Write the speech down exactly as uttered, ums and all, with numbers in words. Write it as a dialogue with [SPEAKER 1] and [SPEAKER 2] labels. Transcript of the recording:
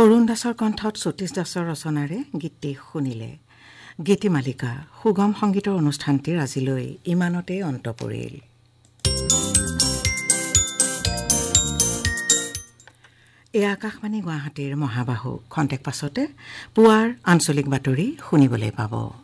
[SPEAKER 1] তৰুণ দাসৰ কণ্ঠত সতীশ দাসৰ ৰচনাৰে গীতটি শুনিলে। গীতিমালিকা সুগম সংগীতৰ অনুষ্ঠানটিৰ আজিলৈ ইমানতে অন্ত পৰিল। এই আকাশবাণী গুৱাহাটীৰ মহাবাহু খন্তেক পাছতে পুৱাৰ আঞ্চলিক বাতৰি শুনিবলৈ পাব।